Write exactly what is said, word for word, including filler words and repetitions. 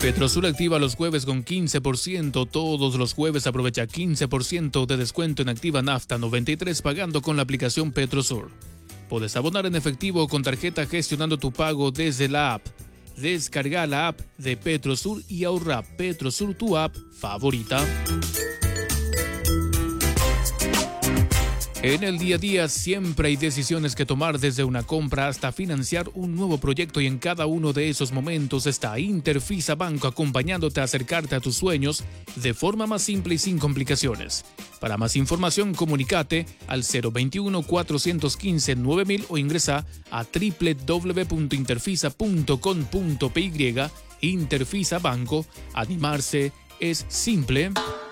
Petrosur activa los jueves con quince por ciento. Todos los jueves aprovecha quince por ciento de descuento en Activa Nafta noventa y tres pagando con la aplicación Petrosur. Puedes abonar en efectivo o con tarjeta gestionando tu pago desde la app. Descarga la app de Petrosur y ahorra. Petrosur, tu app favorita. En el día a día siempre hay decisiones que tomar, desde una compra hasta financiar un nuevo proyecto, y en cada uno de esos momentos está Interfisa Banco acompañándote a acercarte a tus sueños de forma más simple y sin complicaciones. Para más información, comunícate al cero veintiuno, cuatrocientos quince, nueve mil o ingresa a doble u doble u doble u punto interfisa punto com punto pe. Interfisa Banco, animarse es simple.